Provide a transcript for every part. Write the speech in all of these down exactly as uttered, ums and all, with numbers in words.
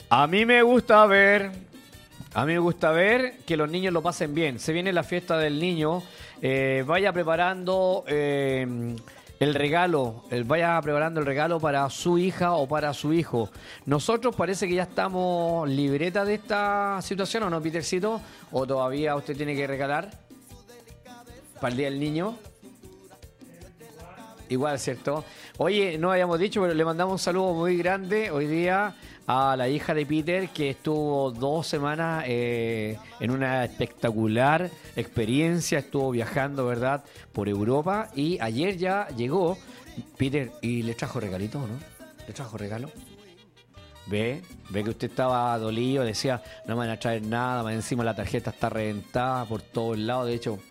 A mí me gusta ver, a mí me gusta ver que los niños lo pasen bien. Se viene la fiesta del niño, eh, vaya preparando eh, el regalo, el, vaya preparando el regalo para su hija o para su hijo. Nosotros parece que ya estamos libretas de esta situación, ¿o no, Petercito? ¿O todavía usted tiene que regalar para el Día del Niño? Igual, ¿cierto? Oye, no habíamos dicho, pero le mandamos un saludo muy grande hoy día a la hija de Peter, que estuvo dos semanas eh, en una espectacular experiencia, estuvo viajando, ¿verdad?, por Europa, y ayer ya llegó Peter y le trajo regalito, ¿no? ¿Le trajo regalo? Ve, ve que usted estaba dolido, decía, no me van a traer nada, más encima la tarjeta está reventada por todos lados, de hecho...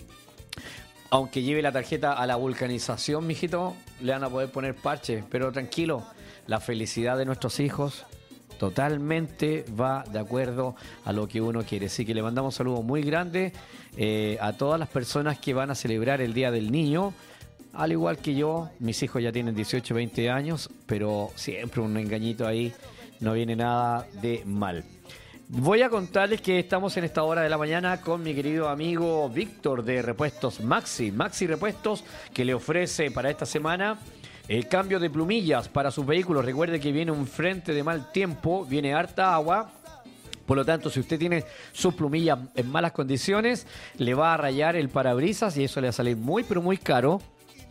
Aunque lleve la tarjeta a la vulcanización, mijito, le van a poder poner parche. Pero tranquilo, la felicidad de nuestros hijos totalmente va de acuerdo a lo que uno quiere. Así que le mandamos un saludo muy grande eh, a todas las personas que van a celebrar el Día del Niño. Al igual que yo, mis hijos ya tienen dieciocho, veinte años, pero siempre un engañito ahí, no viene nada de mal. Voy a contarles que estamos en esta hora de la mañana con mi querido amigo Víctor de Repuestos Maxi. Maxi Repuestos, que le ofrece para esta semana el cambio de plumillas para sus vehículos. Recuerde que viene un frente de mal tiempo, viene harta agua. Por lo tanto, si usted tiene sus plumillas en malas condiciones, le va a rayar el parabrisas y eso le va a salir muy, pero muy caro.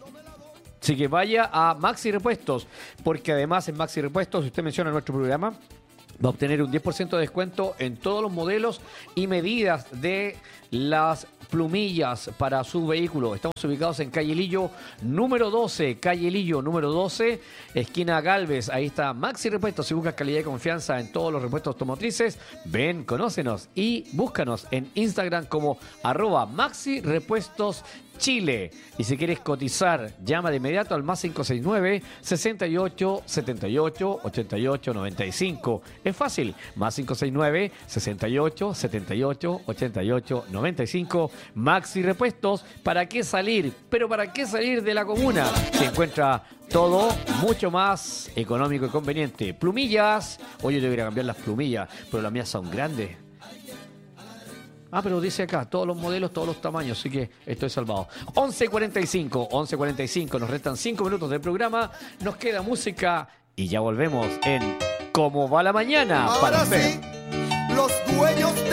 Así que vaya a Maxi Repuestos, porque además en Maxi Repuestos, si usted menciona nuestro programa, va a obtener un diez por ciento de descuento en todos los modelos y medidas de las plumillas para su vehículo. Estamos ubicados en Calle Lillo número doce, Calle Lillo número doce, esquina Galvez. Ahí está Maxi Repuestos. Si buscas calidad y confianza en todos los repuestos automotrices, ven, conócenos y búscanos en Instagram como arroba Maxi Repuestos Chile. Y si quieres cotizar, llama de inmediato al más cinco seis nueve, sesenta y ocho, setenta y ocho, ochenta y ocho, noventa y cinco. Es fácil, más cinco seis nueve, sesenta y ocho, setenta y ocho, ochenta y ocho, noventa y cinco. Maxi Repuestos, ¿para qué salir? Pero ¿para qué salir de la comuna? Se encuentra todo mucho más económico y conveniente. Plumillas, oye, yo debería cambiar las plumillas, pero las mías son grandes. Ah, pero dice acá, todos los modelos, todos los tamaños, así que estoy salvado. once cuarenta y cinco, once cuarenta y cinco, nos restan cinco minutos del programa, nos queda música y ya volvemos en ¿Cómo va la mañana? Ahora Para usted. Sí, los dueños